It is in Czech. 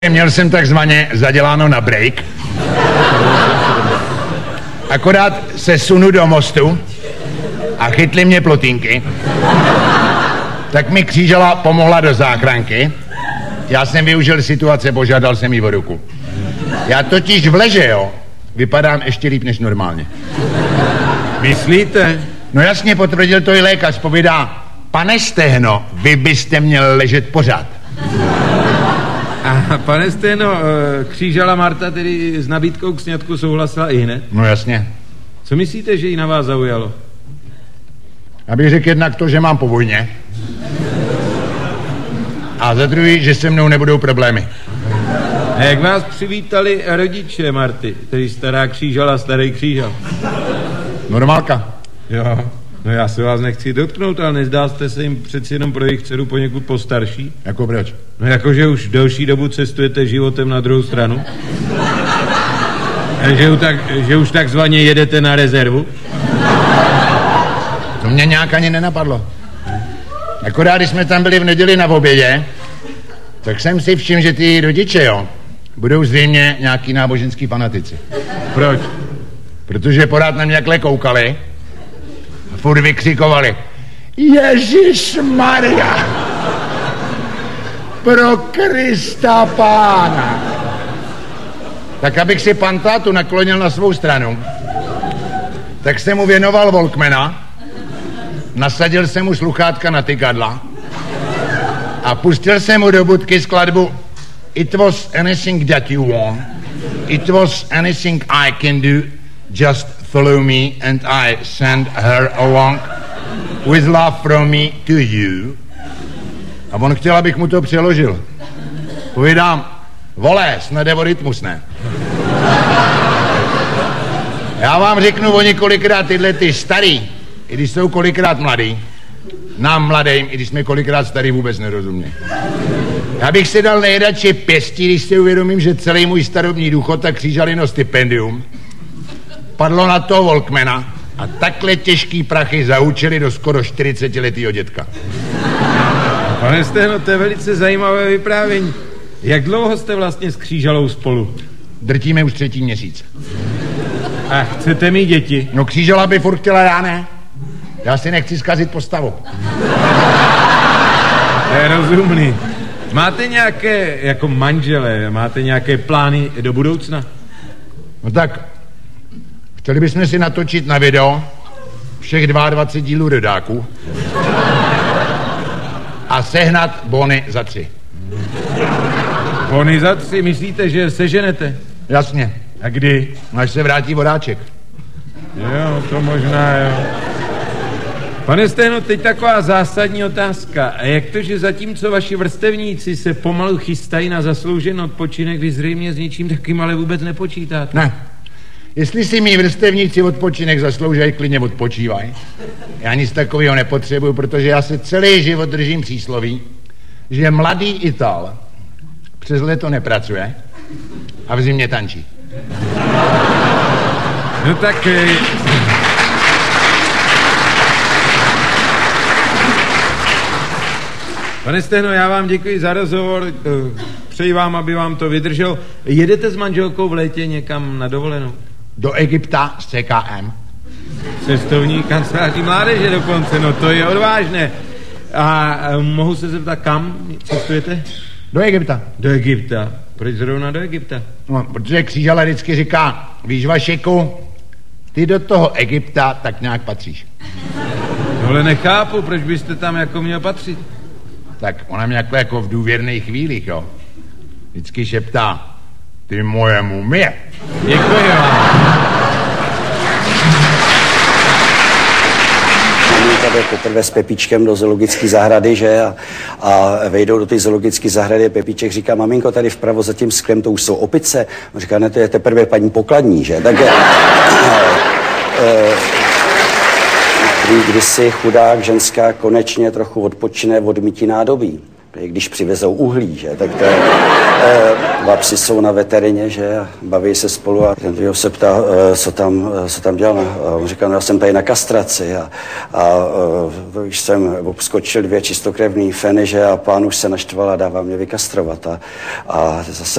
Měl jsem takzvaně zaděláno na break. Akorát se sunu do mostu a chytli mě plotínky. Tak mi křížala pomohla do záchranky. Já jsem využil situace, požádal jsem jí o ruku. Já totiž v leže, jo, vypadám ještě líp než normálně. Myslíte? No jasně, potvrdil to i lékař, povídá: pane Stehno, vy byste měl ležet pořád. A pane Stehno, křížala Marta tedy s nabídkou k sňatku souhlasila i hned? No jasně. Co myslíte, že jí na vás zaujalo? Abych řekl jednak to, že mám po vojně. A za druhý, že se mnou nebudou problémy. A jak vás přivítali rodiče Marty, tedy stará křížala, starý křížal? Normálka. Jo, no já se vás nechci dotknout, ale nezdá jste se jim přeci jenom pro jejich dceru poněkud postarší? Jako proč? No jakože už delší dobu cestujete životem na druhou stranu? Že už takzvaně jedete na rezervu? To mě nějak ani nenapadlo. Akorát, když jsme tam byli v neděli na obědě, tak jsem si všiml, že ty rodiče, jo, budou zřejmě nějaký náboženský fanatici. Proč? Protože pořád na mě jakhle koukali a furt vykřikovali: Ježišmarja! Pro Krista Pána! Tak abych si pan tátu naklonil na svou stranu, tak jsem mu věnoval Walkmana, nasadil jsem mu sluchátka na tykadla a pustil jsem mu do budky skladbu It was anything that you want, it was anything I can do, just follow me and I send her along with love from me to you. A on chtěl, abych mu to přeložil. Povídám: vole, snad jde o rytmus, ne? Já vám řeknu o několikrát tyhle ty starý, i když jsou kolikrát mladý, nám mladým, i když jsme kolikrát starý, vůbec nerozumějí. Já bych si dal nejradši pěstí, když si uvědomím, že celý můj starobní důchod a křížalino stipendium padlo na toho Walkmana a takhle těžký prachy zaučili do skoro 40letýho dětka. Pane Stehno, to je velice zajímavé vyprávění. Jak dlouho jste vlastně s křížalou spolu? Drtíme už 3. měsíc. A chcete mít děti? No křížala by furt chtěla, já ne. Já si nechci zkazit postavu. To je rozumný. Máte nějaké, jako manželé, máte nějaké plány do budoucna? No tak, chtěli bychom si natočit na video všech 22 dílů Rodáků a sehnat bony za 3. Bony za 3, myslíte, že seženete? Jasně. A kdy? Až se vrátí Vodáček. Jo, to možná, jo. Pane Stehno, teď taková zásadní otázka. A jak to, že zatímco vaši vrstevníci se pomalu chystají na zasloužený odpočinek, vy zřejmě s ničím takým ale vůbec nepočítáte? Ne. Jestli si mý vrstevníci odpočinek zasloužají, klidně odpočívají. Já nic takového nepotřebuju, protože já se celý život držím přísloví, že mladý Ital přes léto nepracuje a v zimě tančí. No tak... Pane Stehno, já vám děkuji za rozhovor, přeji vám, aby vám to vydrželo. Jedete s manželkou v létě někam na dovolenou? Do Egypta s CKM. Cestovní kanceláří mládeže dokonce, no to je odvážné. A mohu se zeptat, kam cestujete? Do Egypta. Do Egypta. Proč zrovna do Egypta? No, protože křížala vždycky říká: víš, Vašeku, ty do toho Egypta tak nějak patříš. No, ale nechápu, proč byste tam jako měl patřit? Tak ona mě jako v důvěrných chvílích, jo, vždycky šeptá: ty moje mumie. Děkuji vám. Tady poprvé s Pepíčkem do zoologické zahrady, že? A vejdou do té zoologické zahrady. Pepíček říká: maminko, tady vpravo za tím sklem to už jsou opice. On říká: ne, to je teprve paní pokladní, že? Tak kdysi chudák ženská konečně trochu odpočine od mytí nádobí, když přivezou uhlí, že? Tak to je... dva psy jsou na veterině, že, a baví se spolu a ten druhý se ptá, co tam dělal. A on říká, no já jsem tady na kastraci a když jsem obskočil 2 čistokrevný feny, že, a pán už se naštval a dává mě vykastrovat a zase